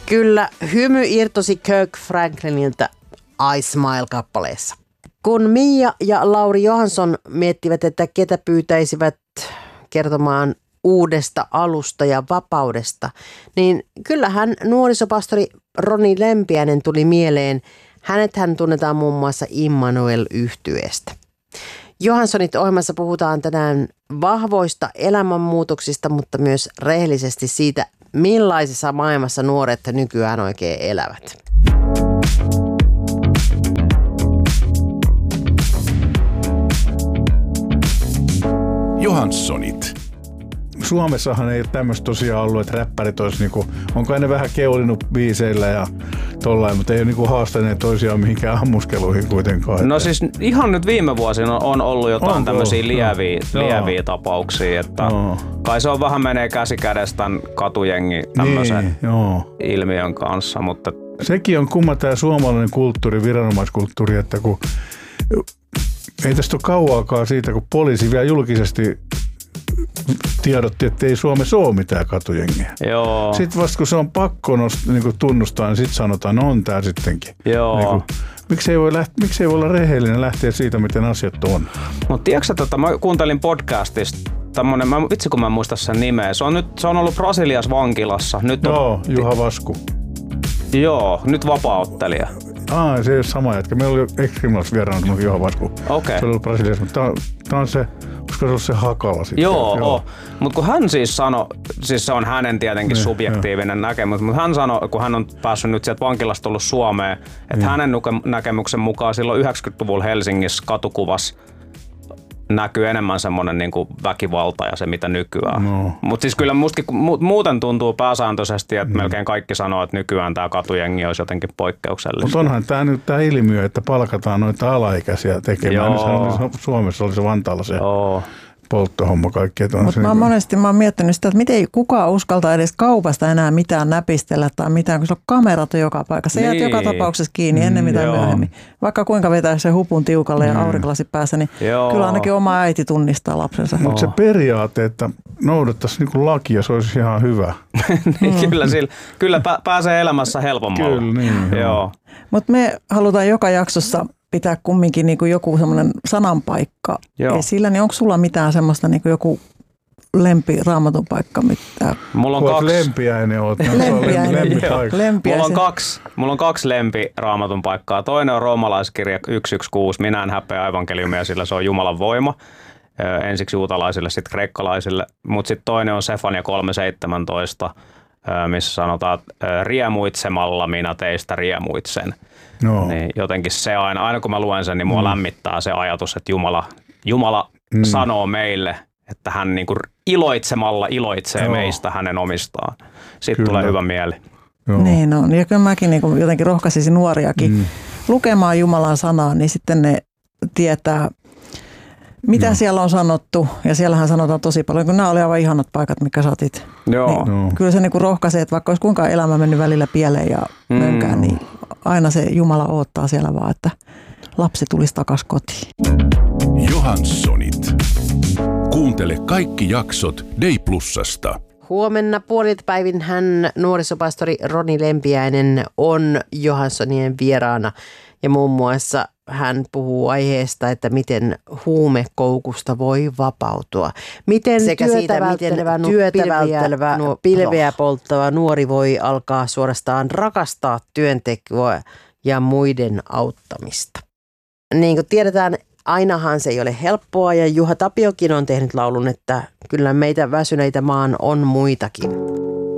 Kyllä, hymy irtosi Kirk Franklinilta I Smile-kappaleessa. Kun Mia ja Lauri Johansson miettivät, että ketä pyytäisivät kertomaan uudesta alusta ja vapaudesta, niin kyllähän nuorisopastori Roni Lempiäinen tuli mieleen. Hänethän tunnetaan muun muassa Immanuel-yhtyeestä. Johanssonit ohjelmassa puhutaan tänään vahvoista elämänmuutoksista, mutta myös rehellisesti siitä, millaisessa maailmassa nuoret nykyään oikein elävät. Johanssonit. Suomessahan ei ole tämmöistä tosiaan ollut, että räppärit olisi niinku, onko ne vähän keulinut biiseillä ja tollain, mutta ei ole niinku haastaneet toisiaan mihinkään ammuskeluihin kuitenkaan. No siis ihan nyt viime vuosina on ollut jotain tämmöisiä lieviä tapauksia, että kai se on vähän menee käsi kädessä tämän katujengi tämmöisen ilmiön kanssa, mutta sekin on kumma tämä suomalainen kulttuuri, viranomaiskulttuuri, että kun ei tästä ole kauaakaan siitä, kun poliisi vielä julkisesti tiedotti, että ei Suomessa ole mitään katujengiä. Joo. Sitten vasta kun se on pakko niin tunnustaa, niin sitten sanotaan, no on tämä sittenkin. Joo. Miksi ei voi olla rehellinen lähteä siitä, miten asiat on? Mutta tiedätkö, mä kuuntelin podcastista tämmönen, vitsi kun mä en muista sen nimeä. Se on ollut Brasiliassa vankilassa. Juha Vasku. Joo, nyt vapauttelija. Se ei ole sama jätkä. Meillä oli Extremals vieraana Juha Vasku. Okay. Se oli ollut Brasiliassa, mutta tämä on se, koska se on se Hakala sitten. Joo. Mutta kun hän siis sanoi, siis se on hänen tietenkin subjektiivinen näkemys, mutta hän sanoi, kun hän on päässyt nyt sieltä vankilasta tullut Suomeen, että hänen näkemyksen mukaan silloin 90-luvulla Helsingissä katukuvassa näkyy enemmän semmoinen niinku väkivalta ja se mitä nykyään. No. Mutta siis kyllä muuten tuntuu pääsääntöisesti, että melkein kaikki sanoo, että nykyään tämä katujengi olisi jotenkin poikkeuksellista. Mutta onhan tämä nyt tämä ilmiö, että palkataan noita alaikäisiä tekemään. Suomessa oli se Vantaalla se polttohomma kaikkea. Mutta mä oon miettinyt sitä, että miten kukaan uskaltaa edes kaupasta enää mitään näpistellä tai mitään, kun se on kamerat joka paikassa. Sä jäät joka tapauksessa kiinni ennen mitä myöhemmin. Vaikka kuinka vetää se hupun tiukalle ja aurinkolasit päässä, niin kyllä ainakin oma äiti tunnistaa lapsensa. Mutta se periaate, että noudattaisi niinku lakia, se olisi ihan hyvä. Kyllä pääsee elämässä helpommalla. Kyllä, niin. Joo. Mutta me halutaan joka jaksossa pitää kumminkin niin kuin joku semmoinen sananpaikka esillä, niin onko sulla mitään semmoista niin kuin joku raamatun paikka? Mulla on kaksi. Lempiäinen oot. Mulla on kaksi raamatun paikkaa. Toinen on roomalaiskirja 1:16. Minä en häpeä evankeliumia, sillä se on Jumalan voima. Ensiksi juutalaisille, sitten kreikkalaisille. Mutta sitten toinen on Sefania 3:17, missä sanotaan, että riemuitsemalla minä teistä riemuitsen. No. Niin jotenkin se aina kun mä luen sen, niin mua lämmittää se ajatus, että Jumala sanoo meille, että hän niinku iloitsemalla iloitsee meistä hänen omistaan. Sitten tulee hyvä mieli. Joo. Niin on. Ja kyllä mäkin niinku jotenkin rohkaisisin nuoriakin lukemaan Jumalan sanaa, niin sitten ne tietää, mitä siellä on sanottu. Ja siellähän sanotaan tosi paljon, kun nämä oli aivan ihanat paikat, mitkä saatit. Joo. Niin, kyllä se niinku rohkaisee, että vaikka olisi kuinka elämä mennyt välillä pieleen ja mönkään, niin aina se Jumala odottaa siellä vaan, että lapsi tulisi takaisin kotiin. Johanssonit. Kuuntele kaikki jaksot Day Plusasta. Huomenna puoliltapäivin nuorisopastori Roni Lempiäinen on Johanssonien vieraana ja muun muassa hän puhuu aiheesta, että miten huumekoukusta voi vapautua. Miten sekä siitä, miten työtä välttelevä, pilveä polttava nuori voi alkaa suorastaan rakastaa työntekoa ja muiden auttamista. Niin kuin tiedetään, ainahan se ei ole helppoa ja Juha Tapiokin on tehnyt laulun, että kyllä meitä väsyneitä maan on muitakin.